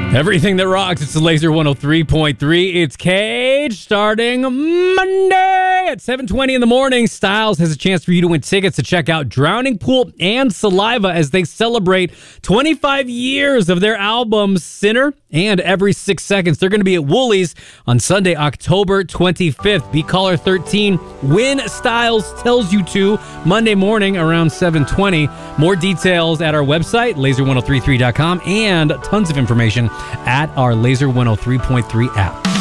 Everything that rocks, it's the Laser 103.3. It's Cage starting Monday at 7:20 in the morning. Styles has a chance for you to win tickets to check out Drowning Pool and Saliva as they celebrate 25 years of their album Sinner. And every 6 seconds, they're going to be at Woolies on Sunday, October 25th. Be caller 13 when Styles tells you to, Monday morning around 7:20. More details at our website, laser1033.com, and tons of information at our Laser 103.3 app.